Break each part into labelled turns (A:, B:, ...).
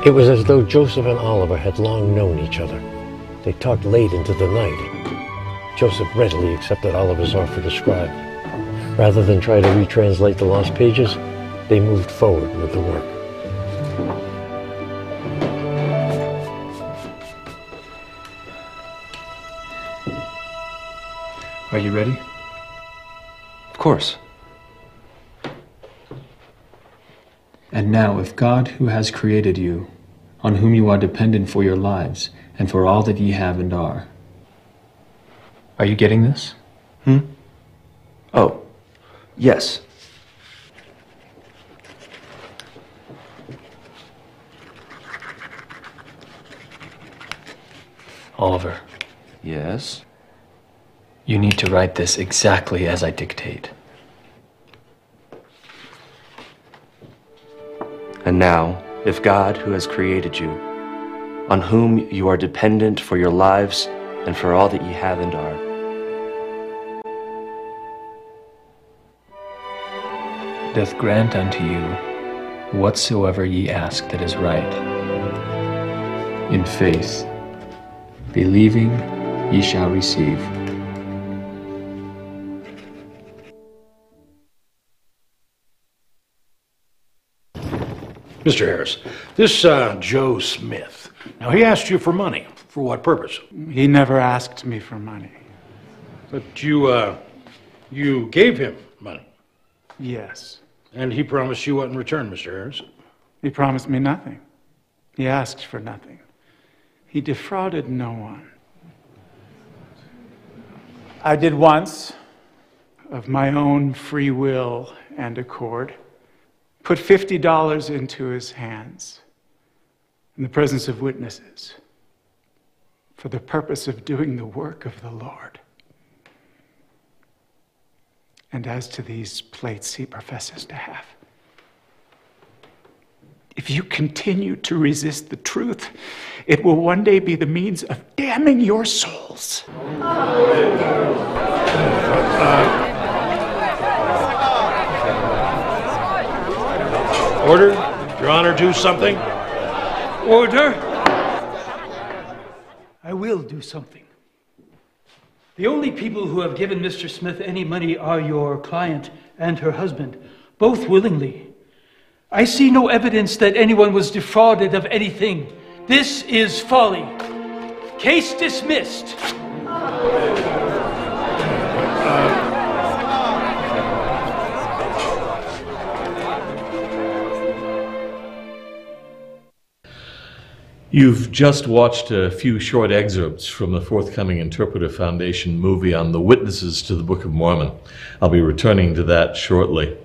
A: It was as though Joseph and Oliver had long known each other. They talked late into the night. Joseph readily accepted Oliver's offer to scribe. Rather than try to retranslate the lost pages, they moved forward with the work.
B: Are you ready?
C: Of course.
B: And now, if God, who has created you, on whom you are dependent for your lives, and for all that ye have and are. Are you getting this?
C: Oh, yes.
B: Oliver.
C: Yes?
B: You need to write this exactly as I dictate.
C: And now, if God, who has created you, on whom you are dependent for your lives and for all that ye have and are,
B: doth grant unto you whatsoever ye ask that is right, in faith, believing ye shall receive.
D: Mr. Harris, this Joe Smith, now he asked you for money. For what purpose?
E: He never asked me for money.
D: But you gave him money.
E: Yes.
D: And he promised you what in return, Mr. Harris?
E: He promised me nothing. He asked for nothing. He defrauded no one. I did once, of my own free will and accord, put $50 into his hands in the presence of witnesses for the purpose of doing the work of the Lord. And as to these plates he professes to have, if you continue to resist the truth, it will one day be the means of damning your souls.
D: Order? Your Honor, do something?
F: Order? I will do something. The only people who have given Mr. Smith any money are your client and her husband, both willingly. I see no evidence that anyone was defrauded of anything. This is folly. Case dismissed.
G: You've just watched a few short excerpts from the forthcoming Interpreter Foundation movie on the witnesses to the Book of Mormon. I'll be returning to that shortly.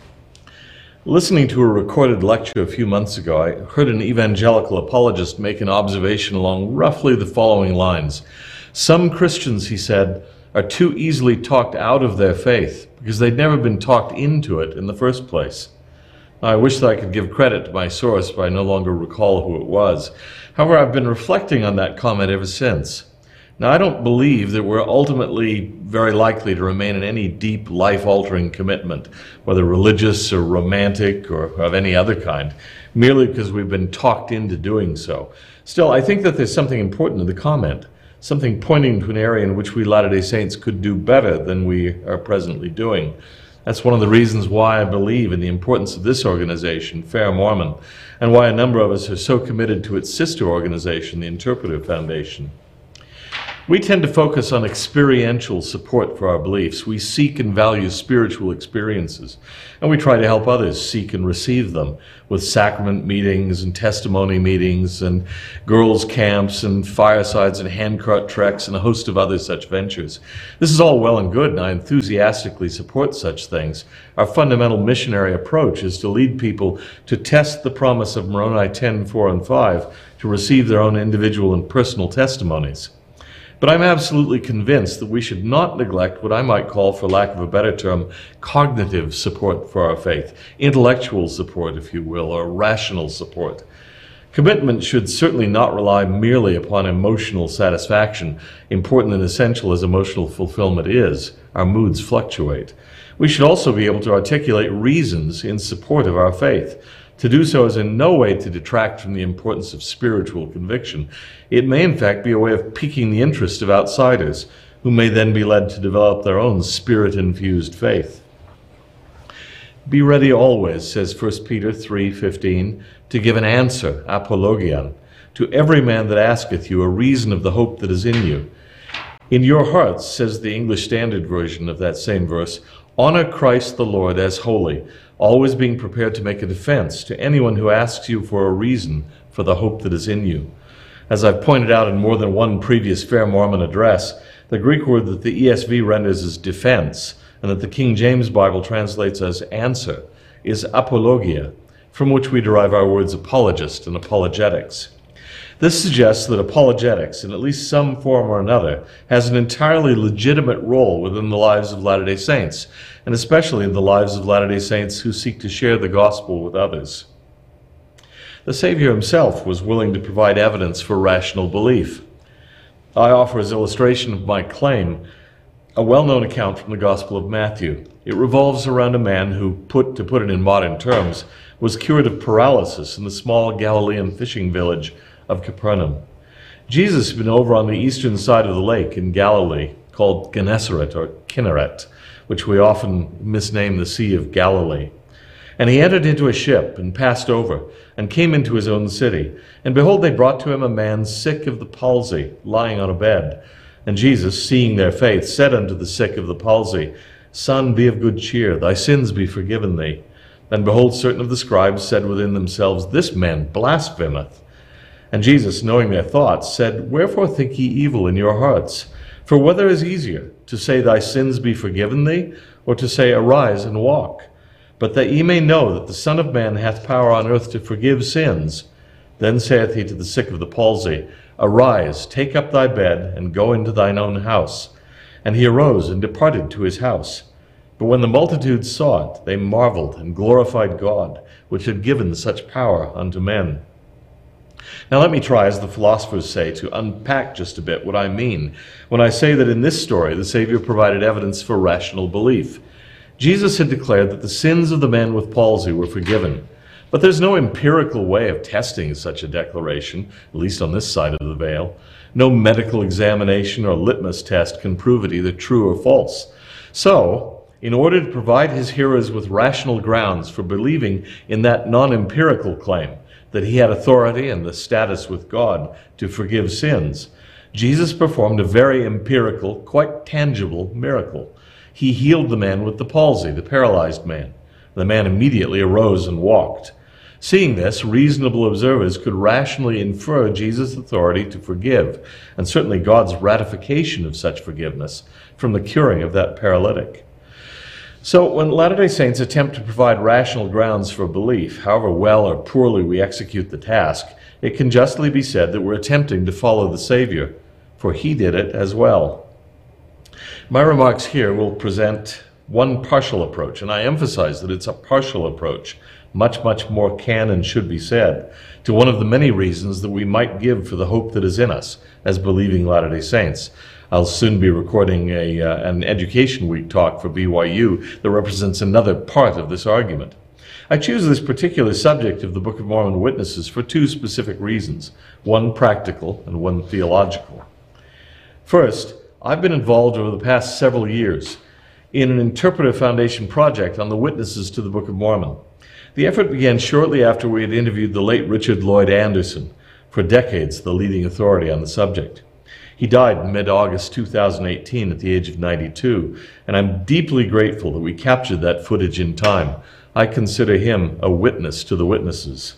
G: Listening to a recorded lecture a few months ago, I heard an evangelical apologist make an observation along roughly the following lines. Some Christians, he said, are too easily talked out of their faith because they'd never been talked into it in the first place. I wish that I could give credit to my source, but I no longer recall who it was. However, I've been reflecting on that comment ever since. Now, I don't believe that we're ultimately very likely to remain in any deep, life-altering commitment, whether religious or romantic or of any other kind, merely because we've been talked into doing so. Still, I think that there's something important in the comment, something pointing to an area in which we Latter-day Saints could do better than we are presently doing. That's one of the reasons why I believe in the importance of this organization, Fair Mormon, and why a number of us are so committed to its sister organization, the Interpreter Foundation. We tend to focus on experiential support for our beliefs. We seek and value spiritual experiences, and we try to help others seek and receive them with sacrament meetings and testimony meetings and girls' camps and firesides and handcart treks and a host of other such ventures. This is all well and good, and I enthusiastically support such things. Our fundamental missionary approach is to lead people to test the promise of Moroni 10:4 and 5, to receive their own individual and personal testimonies. But I'm absolutely convinced that we should not neglect what I might call, for lack of a better term, cognitive support for our faith, intellectual support, if you will, or rational support. Commitment should certainly not rely merely upon emotional satisfaction. Important and essential as emotional fulfillment is, our moods fluctuate. We should also be able to articulate reasons in support of our faith. To do so is in no way to detract from the importance of spiritual conviction. It may in fact be a way of piquing the interest of outsiders, who may then be led to develop their own spirit-infused faith. Be ready always, says 1 Peter 3:15, to give an answer, apologian, to every man that asketh you a reason of the hope that is in you. In your hearts, says the English Standard Version of that same verse, honor Christ the Lord as holy, always being prepared to make a defense to anyone who asks you for a reason for the hope that is in you. As I've pointed out in more than one previous Fair Mormon address, the Greek word that the ESV renders as defense, and that the King James Bible translates as answer, is apologia, from which we derive our words apologist and apologetics. This suggests that apologetics, in at least some form or another, has an entirely legitimate role within the lives of Latter-day Saints, and especially in the lives of Latter-day Saints who seek to share the gospel with others. The Savior himself was willing to provide evidence for rational belief. I offer as illustration of my claim a well-known account from the Gospel of Matthew. It revolves around a man who, to put it in modern terms, was cured of paralysis in the small Galilean fishing village of Capernaum. Jesus had been over on the eastern side of the lake in Galilee, called Gennesaret or Kinneret, which we often misname the Sea of Galilee. And he entered into a ship and passed over, and came into his own city. And behold, they brought to him a man sick of the palsy, lying on a bed. And Jesus, seeing their faith, said unto the sick of the palsy, Son, be of good cheer, thy sins be forgiven thee. And behold, certain of the scribes said within themselves, This man blasphemeth. And Jesus, knowing their thoughts, said, Wherefore think ye evil in your hearts? For whether is easier, to say, Thy sins be forgiven thee, or to say, Arise and walk? But that ye may know that the Son of Man hath power on earth to forgive sins. Then saith he to the sick of the palsy, Arise, take up thy bed, and go into thine own house. And he arose and departed to his house. But when the multitude saw it, they marveled and glorified God, which had given such power unto men. Now let me try, as the philosophers say, to unpack just a bit what I mean when I say that in this story the Savior provided evidence for rational belief. Jesus had declared that the sins of the man with palsy were forgiven. But there's no empirical way of testing such a declaration, at least on this side of the veil. No medical examination or litmus test can prove it either true or false. So, in order to provide his hearers with rational grounds for believing in that non-empirical claim, that he had authority and the status with God to forgive sins, Jesus performed a very empirical, quite tangible miracle. He healed the man with the palsy, the paralyzed man. The man immediately arose and walked. Seeing this, reasonable observers could rationally infer Jesus' authority to forgive, and certainly God's ratification of such forgiveness, from the curing of that paralytic. So when Latter-day Saints attempt to provide rational grounds for belief, however well or poorly we execute the task, it can justly be said that we're attempting to follow the Savior, for he did it as well. My remarks here will present one partial approach, and I emphasize that it's a partial approach. Much, much more can and should be said to one of the many reasons that we might give for the hope that is in us as believing Latter-day Saints. I'll soon be recording an Education Week talk for BYU that represents another part of this argument. I choose this particular subject of the Book of Mormon Witnesses for two specific reasons, one practical and one theological. First, I've been involved over the past several years in an interpretive foundation project on the witnesses to the Book of Mormon. The effort began shortly after we had interviewed the late Richard Lloyd Anderson, for decades the leading authority on the subject. He died in mid-August 2018 at the age of 92, and I'm deeply grateful that we captured that footage in time. I consider him a witness to the witnesses.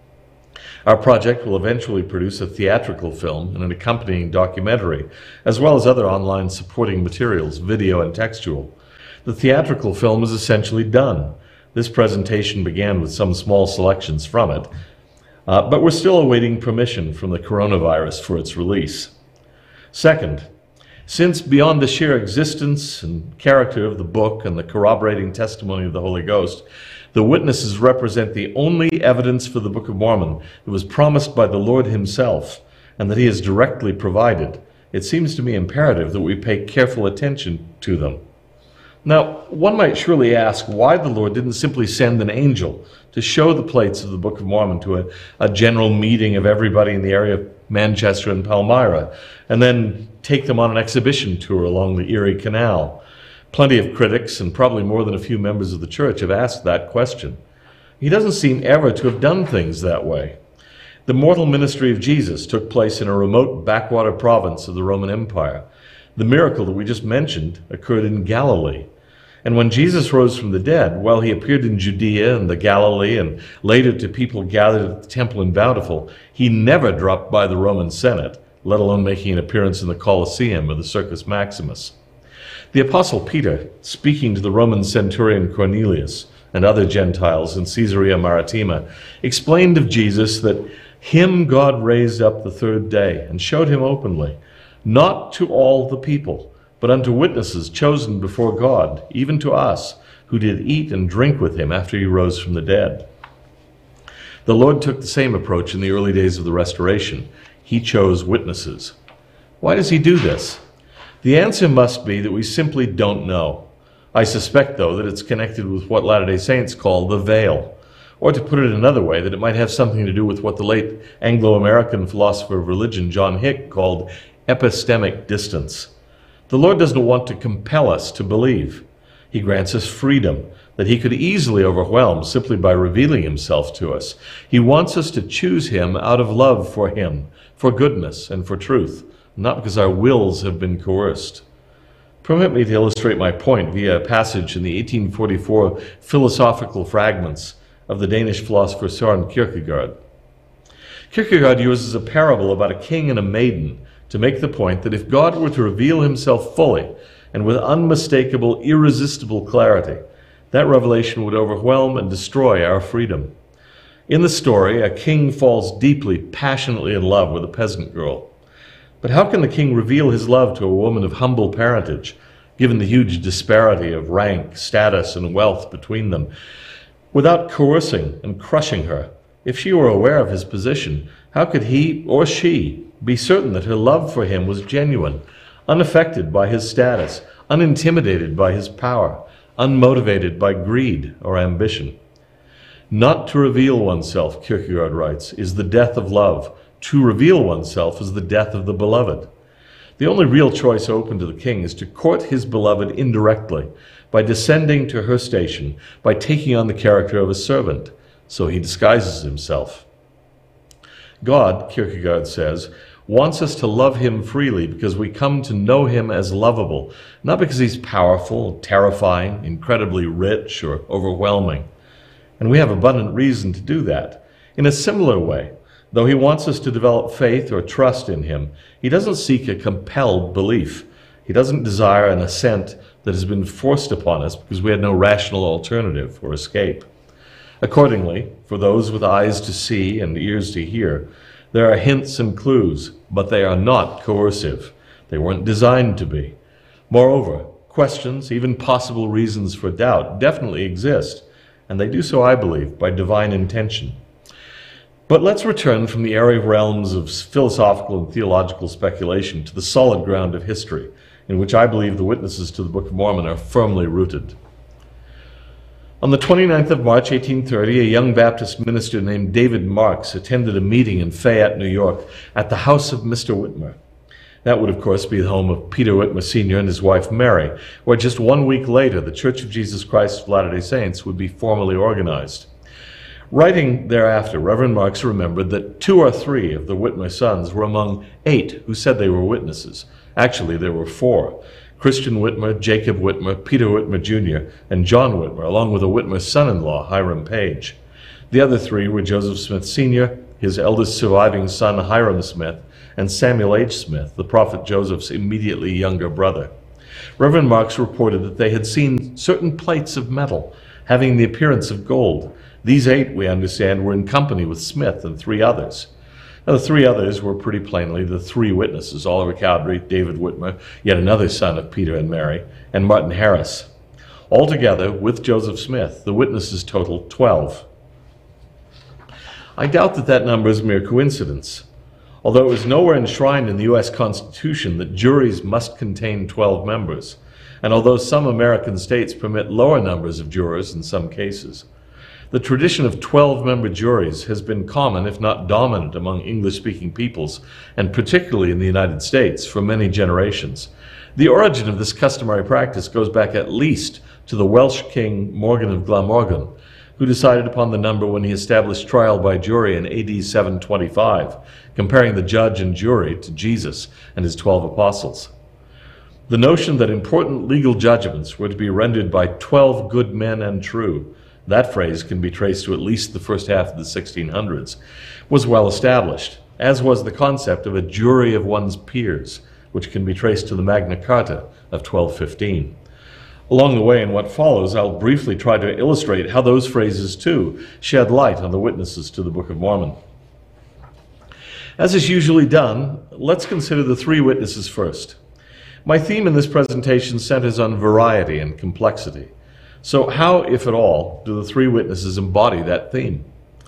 G: Our project will eventually produce a theatrical film and an accompanying documentary, as well as other online supporting materials, video and textual. The theatrical film is essentially done. This presentation began with some small selections from it, but we're still awaiting permission from the coronavirus for its release. Second, since beyond the sheer existence and character of the book and the corroborating testimony of the Holy Ghost, the witnesses represent the only evidence for the Book of Mormon that was promised by the Lord himself and that he has directly provided, it seems to me imperative that we pay careful attention to them. Now, one might surely ask why the Lord didn't simply send an angel to show the plates of the Book of Mormon to a general meeting of everybody in the area of Manchester and Palmyra, and then take them on an exhibition tour along the Erie Canal. Plenty of critics, and probably more than a few members of the church, have asked that question. He doesn't seem ever to have done things that way. The mortal ministry of Jesus took place in a remote backwater province of the Roman Empire. The miracle that we just mentioned occurred in Galilee. And when Jesus rose from the dead, while he appeared in Judea and the Galilee and later to people gathered at the temple in Bountiful, he never dropped by the Roman Senate, let alone making an appearance in the Colosseum or the Circus Maximus. The Apostle Peter, speaking to the Roman centurion Cornelius and other Gentiles in Caesarea Maritima, explained of Jesus that him God raised up the third day and showed him openly, not to all the people, but unto witnesses chosen before God, even to us, who did eat and drink with him after he rose from the dead. The Lord took the same approach in the early days of the Restoration. He chose witnesses. Why does he do this? The answer must be that we simply don't know. I suspect, though, that it's connected with what Latter-day Saints call the veil, or to put it another way, that it might have something to do with what the late Anglo-American philosopher of religion John Hick called epistemic distance. The Lord doesn't want to compel us to believe. He grants us freedom that he could easily overwhelm simply by revealing himself to us. He wants us to choose him out of love for him, for goodness and for truth, not because our wills have been coerced. Permit me to illustrate my point via a passage in the 1844 Philosophical Fragments of the Danish philosopher Søren Kierkegaard. Kierkegaard uses a parable about a king and a maiden to make the point that if God were to reveal himself fully and with unmistakable, irresistible clarity, that revelation would overwhelm and destroy our freedom. In the story, a king falls deeply, passionately in love with a peasant girl. But how can the king reveal his love to a woman of humble parentage, given the huge disparity of rank, status, and wealth between them, without coercing and crushing her? If she were aware of his position, how could he or she be certain that her love for him was genuine, unaffected by his status, unintimidated by his power, unmotivated by greed or ambition? Not to reveal oneself, Kierkegaard writes, is the death of love. To reveal oneself is the death of the beloved. The only real choice open to the king is to court his beloved indirectly, by descending to her station, by taking on the character of a servant. So he disguises himself. God, Kierkegaard says, wants us to love him freely because we come to know him as lovable, not because he's powerful, terrifying, incredibly rich, or overwhelming. And we have abundant reason to do that. In a similar way, though he wants us to develop faith or trust in him, he doesn't seek a compelled belief. He doesn't desire an assent that has been forced upon us because we had no rational alternative or escape. Accordingly, for those with eyes to see and ears to hear, there are hints and clues, but they are not coercive. They weren't designed to be. Moreover, questions, even possible reasons for doubt, definitely exist, and they do so, I believe, by divine intention. But let's return from the airy realms of philosophical and theological speculation to the solid ground of history, in which I believe the witnesses to the Book of Mormon are firmly rooted. On the 29th of March, 1830, a young Baptist minister named David Marks attended a meeting in Fayette, New York, at the house of Mr. Whitmer. That would, of course, be the home of Peter Whitmer Sr. and his wife Mary, where just 1 week later, the Church of Jesus Christ of Latter-day Saints would be formally organized. Writing thereafter, Reverend Marks remembered that 2 or 3 of the Whitmer sons were among 8 who said they were witnesses. Actually, there were 4. Christian Whitmer, Jacob Whitmer, Peter Whitmer Jr., and John Whitmer, along with a Whitmer son-in-law, Hiram Page. The other 3 were Joseph Smith Sr., his eldest surviving son, Hiram Smith, and Samuel H. Smith, the prophet Joseph's immediately younger brother. Reverend Marks reported that they had seen certain plates of metal having the appearance of gold. These 8, we understand, were in company with Smith and 3 others. Now, the 3 others were pretty plainly the 3 witnesses: Oliver Cowdery, David Whitmer, yet another son of Peter and Mary, and Martin Harris. Altogether, with Joseph Smith, the witnesses totaled 12. I doubt that that number is mere coincidence. Although it was nowhere enshrined in the U.S. Constitution that juries must contain 12 members, and although some American states permit lower numbers of jurors in some cases, the tradition of 12-member juries has been common, if not dominant, among English-speaking peoples, and particularly in the United States, for many generations. The origin of this customary practice goes back at least to the Welsh king Morgan of Glamorgan, who decided upon the number when he established trial by jury in AD 725, comparing the judge and jury to Jesus and his 12 apostles. The notion that important legal judgments were to be rendered by 12 good men and true, that phrase can be traced to at least the first half of the 1600s, was well established, as was the concept of a jury of one's peers, which can be traced to the Magna Carta of 1215. Along the way in what follows, I'll briefly try to illustrate how those phrases, too, shed light on the witnesses to the Book of Mormon. As is usually done, let's consider the three witnesses first. My theme in this presentation centers on variety and complexity. So how, if at all, do the three witnesses embody that theme?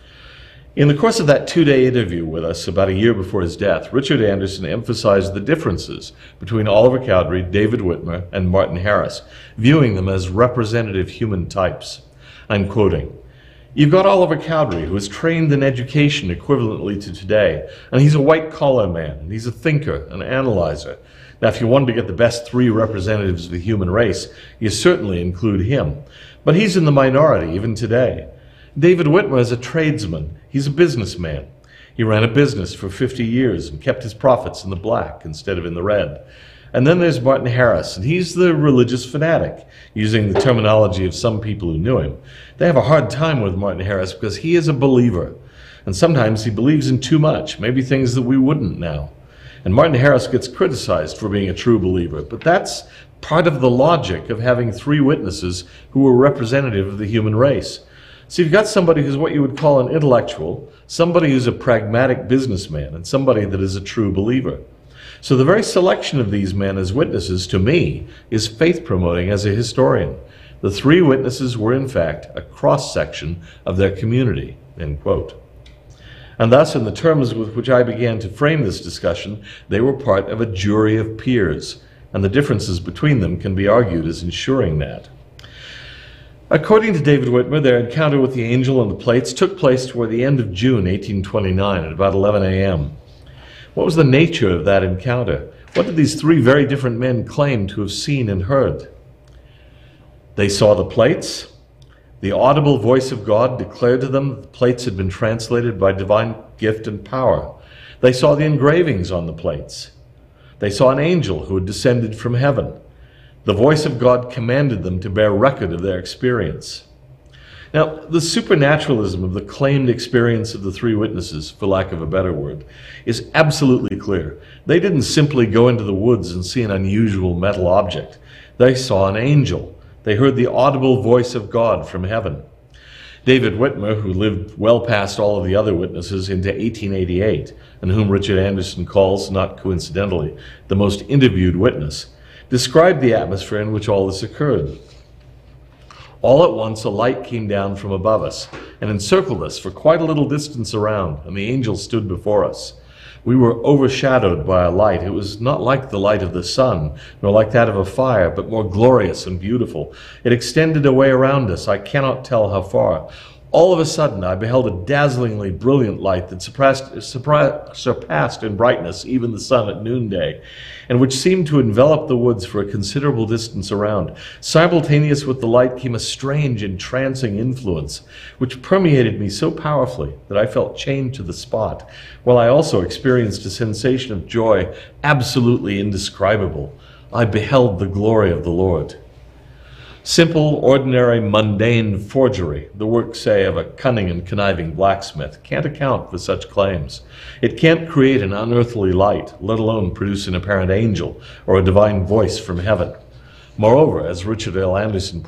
G: In the course of that two-day interview with us about a year before his death, Richard Anderson emphasized the differences between Oliver Cowdery, David Whitmer, and Martin Harris, viewing them as representative human types. I'm quoting, "You've got Oliver Cowdery, who is trained in education equivalently to today, and he's a white-collar man, and he's a thinker, an analyzer. Now, if you wanted to get the best three representatives of the human race, you certainly include him. But he's in the minority even today. David Whitmer is a tradesman. He's a businessman. He ran a business for 50 years and kept his profits in the black instead of in the red. And then there's Martin Harris, and he's the religious fanatic, using the terminology of some people who knew him. They have a hard time with Martin Harris because he is a believer, and sometimes he believes in too much, maybe things that we wouldn't now. And Martin Harris gets criticized for being a true believer, but that's part of the logic of having three witnesses who are representative of the human race. So you've got somebody who's what you would call an intellectual, somebody who's a pragmatic businessman, and somebody that is a true believer. So the very selection of these men as witnesses, to me, is faith-promoting as a historian. The three witnesses were, in fact, a cross-section of their community," end quote. And thus, in the terms with which I began to frame this discussion, they were part of a jury of peers, and the differences between them can be argued as ensuring that. According to David Whitmer, their encounter with the angel and the plates took place toward the end of June 1829 at about 11 a.m. What was the nature of that encounter? What did these three very different men claim to have seen and heard? They saw the plates. The audible voice of God declared to them that the plates had been translated by divine gift and power. They saw the engravings on the plates. They saw an angel who had descended from heaven. The voice of God commanded them to bear record of their experience. Now, the supernaturalism of the claimed experience of the three witnesses, for lack of a better word, is absolutely clear. They didn't simply go into the woods and see an unusual metal object. They saw an angel. They heard the audible voice of God from heaven. David Whitmer, who lived well past all of the other witnesses into 1888, and whom Richard Anderson calls, not coincidentally, the most interviewed witness, described the atmosphere in which all this occurred. All at once, a light came down from above us and encircled us for quite a little distance around, and the angel stood before us. We were overshadowed by a light. It was not like the light of the sun, nor like that of a fire, but more glorious and beautiful. It extended away around us. I cannot tell how far. All of a sudden, I beheld a dazzlingly brilliant light that surpassed in brightness even the sun at noonday, and which seemed to envelop the woods for a considerable distance around. Simultaneous with the light came a strange, entrancing influence, which permeated me so powerfully that I felt chained to the spot, while I also experienced a sensation of joy absolutely indescribable. I beheld the glory of the Lord. Simple, ordinary, mundane forgery, the work, say, of a cunning and conniving blacksmith, can't account for such claims. It can't create an unearthly light, let alone produce an apparent angel or a divine voice from heaven. Moreover, as Richard L. Anderson